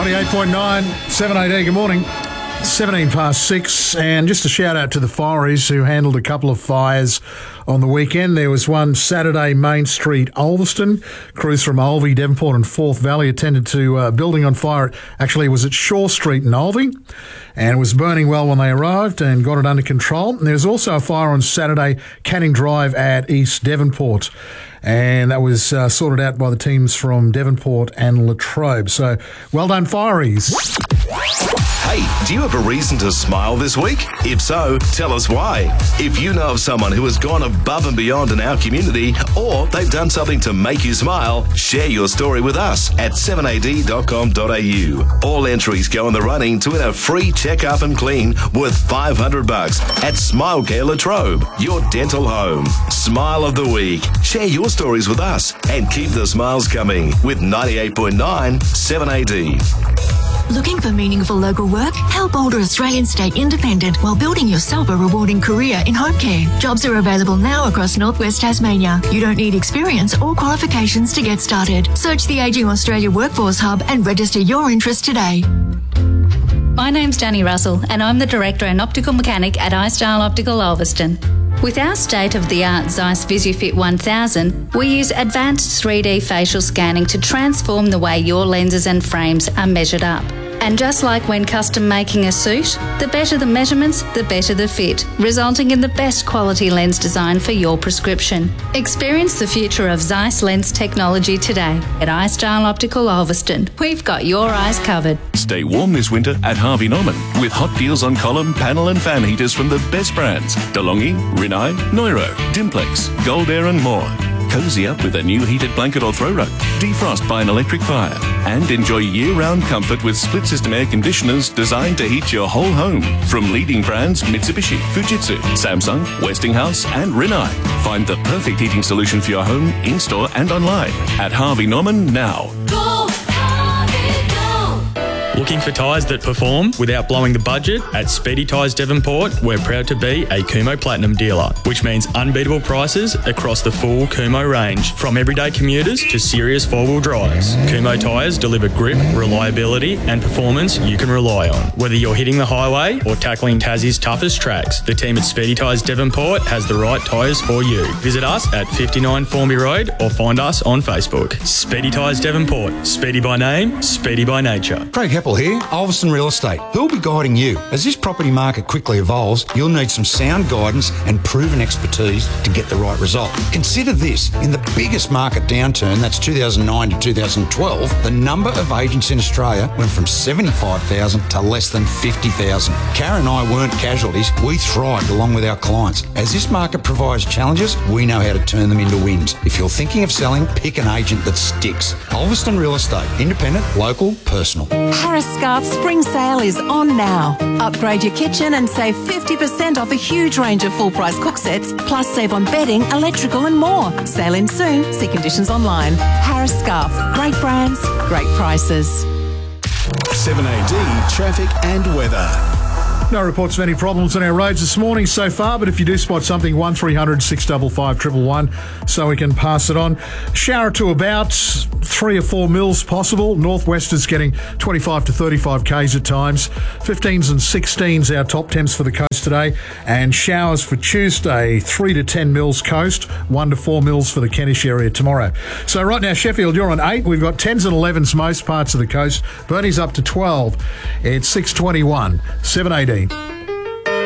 98.9, 7AD, good morning. 17 past 6, and just a shout out to the fireys who handled a couple of fires on the weekend. There was one Saturday, Main Street, Ulverston. Crews from Ulvey, Devonport and Forth Valley attended to a building on fire. Actually, it was at Shaw Street in Ulvey, and it was burning well when they arrived and got it under control. And there was also a fire on Saturday, Canning Drive at East Devonport, and that was sorted out by the teams from Devonport and Latrobe. So, well done, fireys. Hey, do you have a reason to smile this week? If so, tell us why. If you know of someone who has gone above and beyond in our community, or they've done something to make you smile, share your story with us at 7ad.com.au. All entries go in the running to win a free check-up and clean worth $500 at Smilecare Latrobe, your dental home. Smile of the week. Share your stories with us and keep the smiles coming with 98.9 7AD. Looking for meaningful local work? Help older Australians stay independent while building yourself a rewarding career in home care. Jobs are available now across northwest Tasmania. You don't need experience or qualifications to get started. Search the Ageing Australia Workforce Hub and register your interest today. My name's Danny Russell and I'm the Director and Optical Mechanic at iStyle Optical Ulverston. With our state-of-the-art Zeiss VisuFit 1000, we use advanced 3D facial scanning to transform the way your lenses and frames are measured up. And just like when custom making a suit, the better the measurements, the better the fit, resulting in the best quality lens design for your prescription. Experience the future of Zeiss lens technology today at iStyle Optical Ulverston. We've got your eyes covered. Stay warm this winter at Harvey Norman with hot deals on column, panel and fan heaters from the best brands: DeLonghi, Rinnai, Neuro, Dimplex, Gold Air and more. Cozy up with a new heated blanket or throw rug. Defrost by an electric fire. And enjoy year-round comfort with split-system air conditioners designed to heat your whole home. From leading brands Mitsubishi, Fujitsu, Samsung, Westinghouse and Rinnai. Find the perfect heating solution for your home, in-store and online at Harvey Norman now. Looking for tyres that perform without blowing the budget? At Speedy Tyres Devonport, we're proud to be a Kumho Platinum dealer, which means unbeatable prices across the full Kumho range, from everyday commuters to serious four-wheel drives. Kumho tyres deliver grip, reliability and performance you can rely on. Whether you're hitting the highway or tackling Tassie's toughest tracks, the team at Speedy Tyres Devonport has the right tyres for you. Visit us at 59 Formby Road or find us on Facebook. Speedy Tyres Devonport. Speedy by name, speedy by nature. Craig Heppel here, Ulverston Real Estate. Who'll be guiding you? As this property market quickly evolves, you'll need some sound guidance and proven expertise to get the right result. Consider this: in the biggest market downturn, that's 2009 to 2012, the number of agents in Australia went from 75,000 to less than 50,000. Karen and I weren't casualties, we thrived along with our clients. As this market provides challenges, we know how to turn them into wins. If you're thinking of selling, pick an agent that sticks. Ulverston Real Estate. Independent, local, personal. Harris Scarf spring sale is on now. Upgrade your kitchen and save 50% off a huge range of full price cook sets, plus save on bedding, electrical and more. Sale in soon. See conditions online. Harris Scarf. Great brands, great prices. 7AD traffic and weather. No reports of any problems on our roads this morning so far, but if you do spot something, 1300 655 111 so we can pass it on. Shower to about 3 or 4 mils possible. Northwest is getting 25 to 35 k's at times. 15s and 16s our top temps for the coast today, and showers for Tuesday, 3 to 10 mils coast, 1 to 4 mils for the Kentish area tomorrow. So right now, Sheffield, you're on 8. We've got 10s and 11s most parts of the coast. Burnie's up to 12. It's 6:21. 7:18.